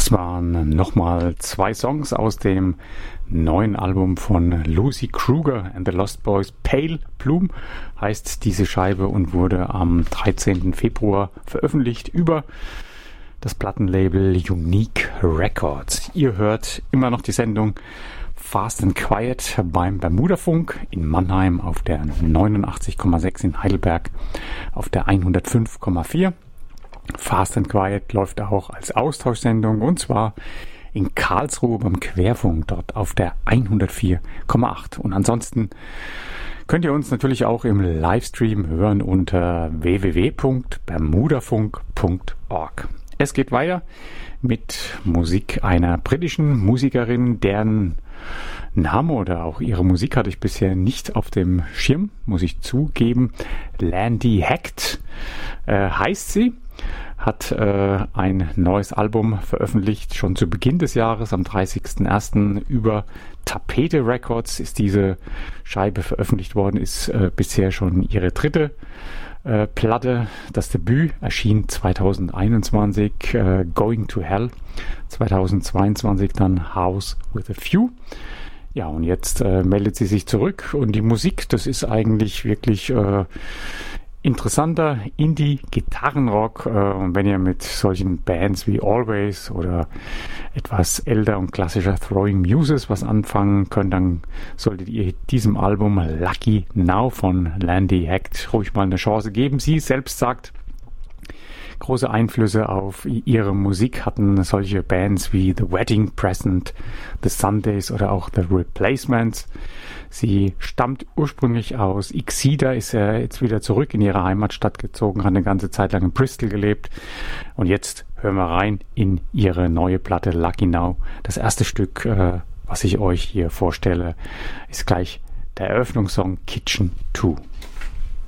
Das waren nochmal 2 Songs aus dem neuen Album von Lucy Kruger and the Lost Boys. Pale Bloom heißt diese Scheibe und wurde am 13. Februar veröffentlicht über das Plattenlabel Unique Records. Ihr hört immer noch die Sendung Fast and Quiet beim Bermudafunk in Mannheim auf der 89,6, in Heidelberg auf der 105,4. Fast and Quiet läuft auch als Austauschsendung und zwar in Karlsruhe beim Querfunk, dort auf der 104,8. Und ansonsten könnt ihr uns natürlich auch im Livestream hören unter www.bermudafunk.org. Es geht weiter mit Musik einer britischen Musikerin, deren Name oder auch ihre Musik hatte ich bisher nicht auf dem Schirm, muss ich zugeben. Landy Hecht heißt sie. Hat ein neues Album veröffentlicht, schon zu Beginn des Jahres, am 30.01. über Tapete Records ist diese Scheibe veröffentlicht worden, ist bisher schon ihre dritte Platte. Das Debüt erschien 2021, Going to Hell, 2022 dann House with a Few. Ja, und jetzt meldet sie sich zurück und die Musik, das ist eigentlich wirklich interessanter Indie-Gitarrenrock. Und wenn ihr mit solchen Bands wie Always oder etwas älter und klassischer Throwing Muses was anfangen könnt, dann solltet ihr diesem Album Lucky Now von Landy Hecht ruhig mal eine Chance geben. Sie selbst sagt, große Einflüsse auf ihre Musik hatten solche Bands wie The Wedding Present, The Sundays oder auch The Replacements. Sie stammt ursprünglich aus Exeter, ist jetzt wieder zurück in ihre Heimatstadt gezogen, hat eine ganze Zeit lang in Bristol gelebt. Und jetzt hören wir rein in ihre neue Platte Lucky Now. Das erste Stück, was ich euch hier vorstelle, ist gleich der Eröffnungssong Kitchen 2.